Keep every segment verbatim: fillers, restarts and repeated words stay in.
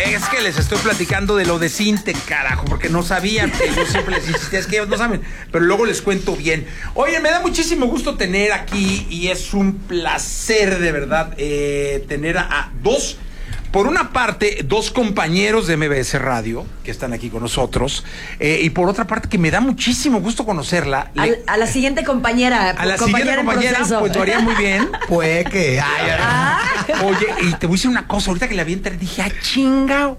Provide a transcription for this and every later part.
Es que les estoy platicando de lo de Cinte, carajo, porque no sabían. Yo siempre les insistía, es que ellos no saben, pero luego les cuento bien. Oye, me da muchísimo gusto tener aquí, y es un placer de verdad eh, tener a, a dos. Por una parte, dos compañeros de M B S Radio que están aquí con nosotros, eh, y por otra parte, que me da muchísimo gusto conocerla. A, Le... a la siguiente compañera. A la compañera siguiente compañera, pues lo haría muy bien. Pues que. Ay, ay, Ah. Oye, y te voy a decir una cosa, ahorita que la vi entrar, dije, ah, chingao.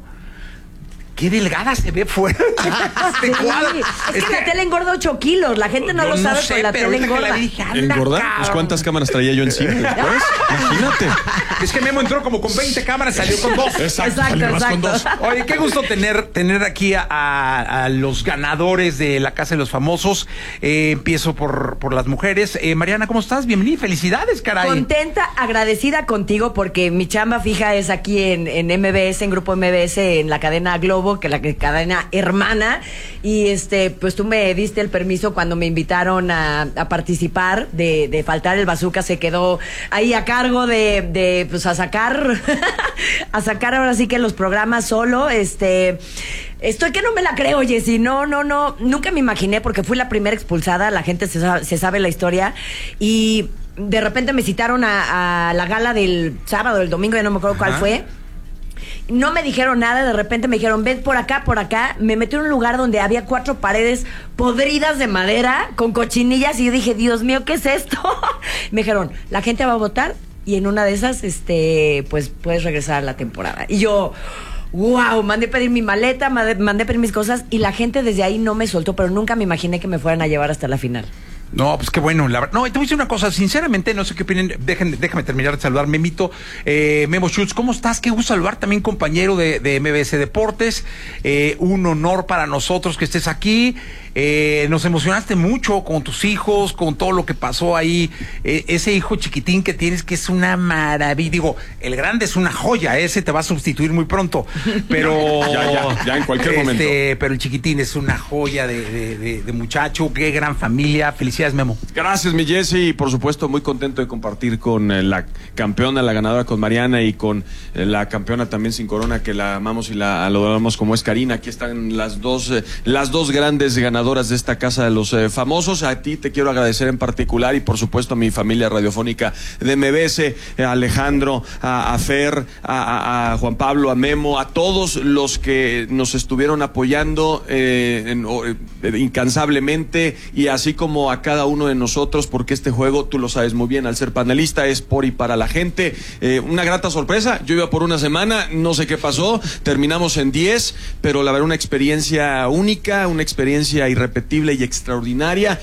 Qué delgada se ve fuera de este cuadro. Sí, es, Es que, que la tele engorda ocho kilos. La gente no yo lo sabe, sé, pero la pero tele ahorita que la engorda. vi dije, anda, ¿Engorda? cabrón. Pues ¿cuántas cámaras traía yo encima después? Imagínate. Es que Memo entró como con veinte cámaras, salió con dos. Exacto, salió más con dos. exacto. Oye, qué gusto tener, tener aquí a, a, a los ganadores de la Casa de los Famosos. Eh, empiezo por, por las mujeres. Eh, Mariana, ¿cómo estás? Bienvenida. Felicidades, caray. Contenta, agradecida contigo, porque mi chamba fija es aquí en, en M B S, en Grupo M B S, en la cadena Globo, que es la que- cadena hermana. Y este, pues tú me diste el permiso cuando me invitaron a, a participar de, de Faltar el Bazooka. Se quedó ahí a cargo de, de pues a sacar, a sacar ahora sí que los programas solo. Este, estoy que no me la creo, Jessy. No, no, no. Nunca me imaginé, porque fui la primera expulsada. La gente se sabe, se sabe la historia. Y de repente me citaron a, a la gala del sábado, del domingo, ya no me acuerdo cuál Ajá. fue. No me dijeron nada, de repente me dijeron, ven por acá, por acá. Me metí en un lugar donde había cuatro paredes podridas de madera con cochinillas, y yo dije, Dios mío, ¿qué es esto? Me dijeron, la gente va a votar y en una de esas, este, pues puedes regresar a la temporada. Y yo, wow, mandé pedir mi maleta, mandé, mandé pedir mis cosas, y la gente desde ahí no me soltó, pero nunca me imaginé que me fueran a llevar hasta la final. No, pues qué bueno. La... No, te voy a decir una cosa, sinceramente, no sé qué opinen. Dejen, déjame terminar de saludar. Memito, eh, Memo Schultz, ¿cómo estás? Qué gusto saludar, también compañero de, de M B S Deportes. Eh, un honor para nosotros que estés aquí. Eh, nos emocionaste mucho con tus hijos, con todo lo que pasó ahí. Eh, ese hijo chiquitín que tienes, que es una maravilla. Digo, el grande es una joya, ese te va a sustituir muy pronto. Pero. Ya, ya, ya en cualquier este, momento. Pero el chiquitín es una joya de, de, de, de muchacho. Qué gran familia. Felicidades, Memo. Gracias, mi Jessy, y por supuesto muy contento de compartir con eh, la campeona, la ganadora, con Mariana, y con eh, la campeona también sin corona, que la amamos y la adoramos, como es Karina. Aquí están las dos, eh, las dos grandes ganadoras de esta Casa de los eh, Famosos. A ti te quiero agradecer en particular, y por supuesto a mi familia radiofónica de M B S, eh, a Alejandro, a, a Fer, a, a, a Juan Pablo, a Memo, a todos los que nos estuvieron apoyando eh, en, o, eh, incansablemente, y así como a cada uno de nosotros, porque este juego, tú lo sabes muy bien, al ser panelista, es por y para la gente. Eh, una grata sorpresa. Yo iba por una semana, no sé qué pasó, terminamos en diez, pero la verdad una experiencia única, una experiencia irrepetible y extraordinaria,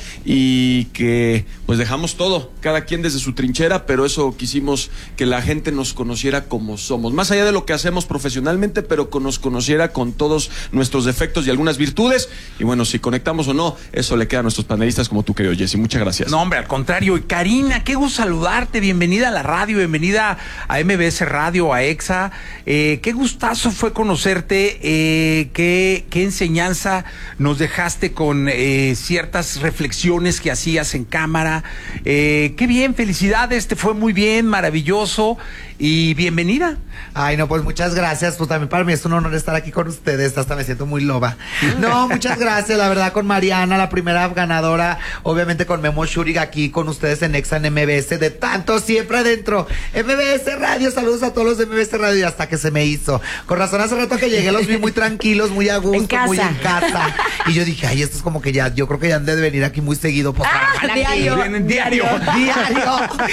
y que pues dejamos todo, cada quien desde su trinchera, pero eso quisimos, que la gente nos conociera como somos, más allá de lo que hacemos profesionalmente, pero que nos conociera con todos nuestros defectos y algunas virtudes. Y bueno, si conectamos o no, eso le queda a nuestros panelistas como tú, querido Jessy. Muchas gracias. No, hombre, al contrario. Y Karina, qué gusto saludarte. Bienvenida a la radio, bienvenida a M B S Radio, a EXA. Eh, qué gustazo fue conocerte. Eh, qué, qué enseñanza nos dejaste con eh, ciertas reflexiones que hacías en cámara. Eh, qué bien, felicidades. Te fue muy bien, maravilloso. Y bienvenida. Ay, no, pues muchas gracias. Pues también para mí es un honor estar aquí con ustedes. Hasta me siento muy loba. No, muchas gracias. La verdad, con Mariana, la primera ganadora. Obviamente con Memo Schultz aquí con ustedes en Exa, en M B S. De tanto siempre adentro. M B S Radio. Saludos a todos los de M B S Radio. Y hasta que se me hizo. Con razón, hace rato que llegué los vi muy tranquilos, muy a gusto, En casa. muy en casa. Y yo dije, ay, esto es como que ya, yo creo que ya han de venir aquí muy seguido. Pues, Ah, para- diario. Vienen diario. Diario.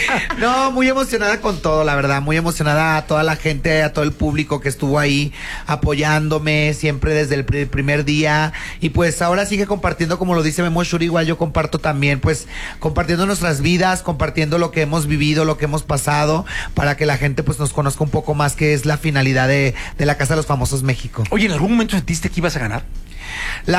No, muy emocionada con todo, la verdad. Muy emocionada a toda la gente, a todo el público que estuvo ahí apoyándome siempre desde el pr- primer día. Y pues ahora sigue compartiendo, como lo dice Memo Schultz, igual yo comparto también, pues compartiendo nuestras vidas, compartiendo lo que hemos vivido, lo que hemos pasado, para que la gente pues nos conozca un poco más, que es la finalidad de, de la Casa de los Famosos México. Oye, ¿en algún momento sentiste que ibas a ganar? La